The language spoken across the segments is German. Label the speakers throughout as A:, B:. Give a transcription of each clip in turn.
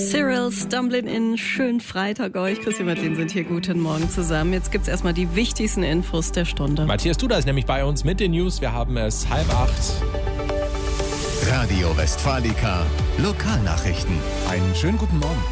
A: Cyril, Stumbling In, schönen Freitag euch. Chrissy und Madeleine sind hier, guten Morgen zusammen. Jetzt gibt's erstmal die wichtigsten Infos der Stunde.
B: Matthias Duda ist nämlich bei uns mit den News. Wir haben es 7:30.
C: Radio Westfalica, Lokalnachrichten.
D: Einen schönen guten Morgen.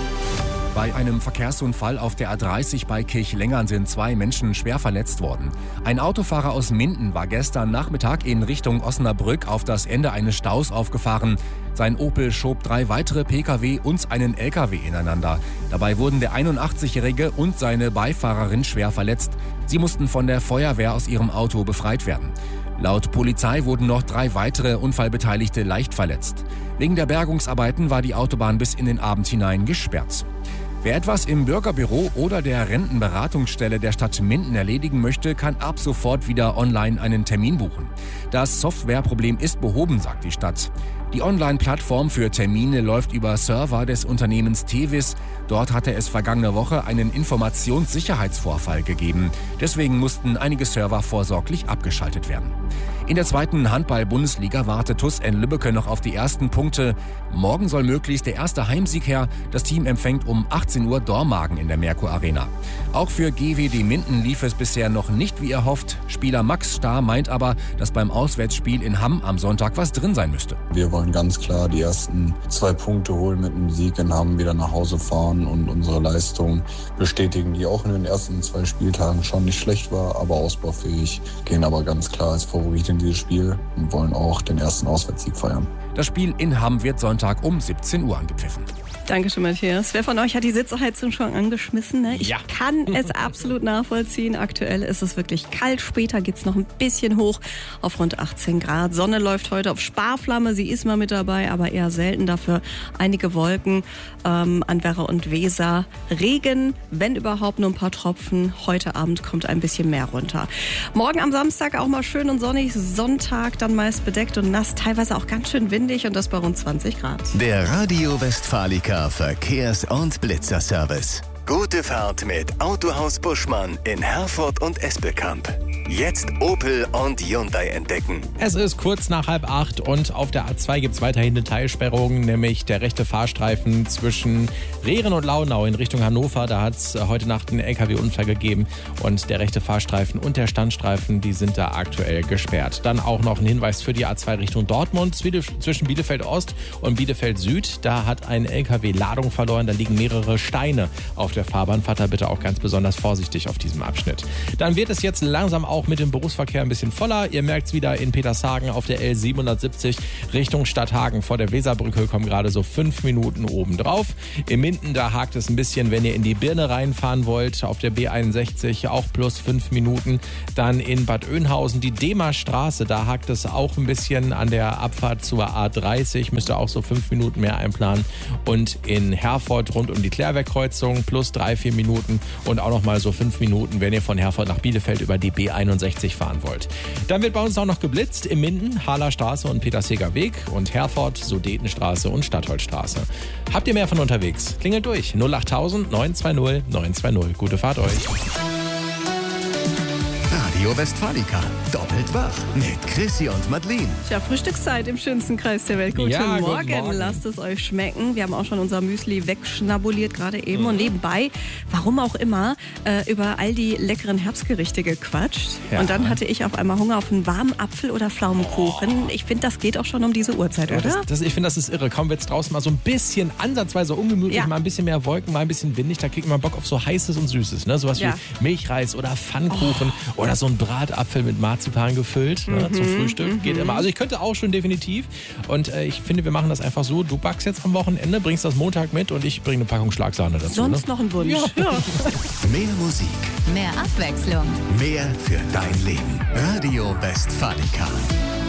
D: Bei einem Verkehrsunfall auf der A30 bei Kirchlengern sind 2 Menschen schwer verletzt worden. Ein Autofahrer aus Minden war gestern Nachmittag in Richtung Osnabrück auf das Ende eines Staus aufgefahren. Sein Opel schob 3 weitere Pkw und einen Lkw ineinander. Dabei wurden der 81-Jährige und seine Beifahrerin schwer verletzt. Sie mussten von der Feuerwehr aus ihrem Auto befreit werden. Laut Polizei wurden noch 3 weitere Unfallbeteiligte leicht verletzt. Wegen der Bergungsarbeiten war die Autobahn bis in den Abend hinein gesperrt. Wer etwas im Bürgerbüro oder der Rentenberatungsstelle der Stadt Minden erledigen möchte, kann ab sofort wieder online einen Termin buchen. Das Softwareproblem ist behoben, sagt die Stadt. Die Online-Plattform für Termine läuft über Server des Unternehmens Tevis. Dort hatte es vergangene Woche einen Informationssicherheitsvorfall gegeben. Deswegen mussten einige Server vorsorglich abgeschaltet werden. In der 2. Handball-Bundesliga wartet TuS in Lübbecke noch auf die ersten Punkte. Morgen soll möglichst der erste Heimsieg her. Das Team empfängt um 18 Uhr Dormagen in der Merkur Arena. Auch für GWD Minden lief es bisher noch nicht wie erhofft. Spieler Max Starr meint aber, dass beim Auswärtsspiel in Hamm am Sonntag was drin sein müsste.
E: Wir wollen ganz klar die ersten 2 Punkte holen mit einem Sieg in Hamm, wieder nach Hause fahren und unsere Leistung bestätigen, die auch in den ersten 2 Spieltagen schon nicht schlecht war, aber ausbaufähig. Gehen aber ganz klar als Favorit in dieses Spiel und wollen auch den ersten Auswärtssieg feiern.
D: Das Spiel in Hamm wird Sonntag um 17 Uhr angepfiffen.
A: Dankeschön, Matthias. Wer von euch hat die Sitzheizung schon angeschmissen? Ne? Ich kann es absolut nachvollziehen. Aktuell ist es wirklich kalt. Später geht es noch ein bisschen hoch auf rund 18 Grad. Sonne läuft heute auf Sparflamme. Sie ist mal mit dabei, aber eher selten. Dafür einige Wolken an Werra und Weser. Regen, wenn überhaupt, nur ein paar Tropfen. Heute Abend kommt ein bisschen mehr runter. Morgen am Samstag auch mal schön und sonnig. Sonntag dann meist bedeckt und nass. Teilweise auch ganz schön windig und das bei rund 20 Grad.
C: Der Radio Westfalica Verkehrs- und Blitzerservice. Gute Fahrt mit Autohaus Buschmann in Herford und Espelkamp. Jetzt Opel und Hyundai entdecken.
B: Es ist kurz nach 7:30 und auf der A2 gibt es weiterhin eine Teilsperrung, nämlich der rechte Fahrstreifen zwischen Rehren und Launau in Richtung Hannover. Da hat es heute Nacht einen LKW-Unfall gegeben und der rechte Fahrstreifen und der Standstreifen, die sind da aktuell gesperrt. Dann auch noch ein Hinweis für die A2 Richtung Dortmund zwischen Bielefeld Ost und Bielefeld Süd. Da hat ein LKW Ladung verloren, da liegen mehrere Steine auf der Fahrbahn. Fahrt da bitte auch ganz besonders vorsichtig auf diesem Abschnitt. Dann wird es jetzt langsam auch mit dem Berufsverkehr ein bisschen voller. Ihr merkt es wieder in Petershagen auf der L770 Richtung Stadthagen. Vor der Weserbrücke kommen gerade so 5 Minuten oben drauf. In Minden, da hakt es ein bisschen, wenn ihr in die Birne reinfahren wollt. Auf der B61 auch plus 5 Minuten. Dann in Bad Oeynhausen die Demarstraße. Da hakt es auch ein bisschen an der Abfahrt zur A30. Müsst ihr auch so 5 Minuten mehr einplanen. Und in Herford rund um die Klärwerkkreuzung plus 3-4 Minuten. Und auch nochmal so 5 Minuten, wenn ihr von Herford nach Bielefeld über die B61 fahren wollt. Dann wird bei uns auch noch geblitzt in Minden, Haler Straße und Petersheger Weg und Herford, Sudetenstraße und Stadtholzstraße. Habt ihr mehr von unterwegs? Klingelt durch 08000 920 920. Gute Fahrt euch.
C: Radio Westfalica, doppelt wach mit Chrissy und Madeleine.
A: Ja, Frühstückszeit im schönsten Kreis der Welt. Guten Morgen, lasst es euch schmecken. Wir haben auch schon unser Müsli wegschnabuliert gerade eben und nebenbei, warum auch immer, über all die leckeren Herbstgerichte gequatscht. Ja. Und dann hatte ich auf einmal Hunger auf einen warmen Apfel- oder Pflaumenkuchen. Ich finde, das geht auch schon um diese Uhrzeit,
B: ja,
A: oder?
B: Ich finde, das ist irre. Kaum wird es draußen mal so ein bisschen ansatzweise ungemütlich, mal ein bisschen mehr Wolken, mal ein bisschen windig, da kriegt man Bock auf so Heißes und Süßes. Ne? Sowas wie Milchreis oder Pfannkuchen oder so ein Bratapfel mit Marzipan gefüllt zum Frühstück. Geht immer. Also ich könnte auch schon definitiv. Und ich finde, wir machen das einfach so. Du backst jetzt am Wochenende, bringst das Montag mit und ich bringe eine Packung Schlagsahne dazu.
A: Sonst noch ein Wunsch. Ja.
C: Mehr Musik.
F: Mehr Abwechslung.
C: Mehr für dein Leben. Radio Westfalica.